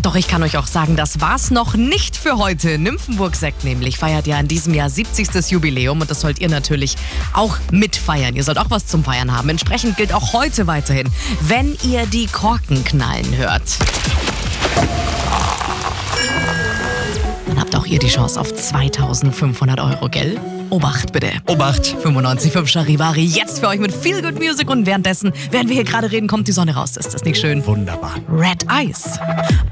Doch ich kann euch auch sagen, das war's noch nicht für heute. Nymphenburg Sekt nämlich feiert ja in diesem Jahr 70. Jubiläum und das sollt ihr natürlich auch mitfeiern. Ihr sollt auch was zum Feiern haben. Entsprechend gilt auch heute weiterhin, wenn ihr die Korken knallen hört, dann habt auch ihr die Chance auf 2.500 Euro, gell? Obacht bitte. Obacht. 95.5 Charivari jetzt für euch mit Feel Good Music und währenddessen, während wir hier gerade reden, kommt die Sonne raus. Ist das nicht schön? Wunderbar. Red Eyes.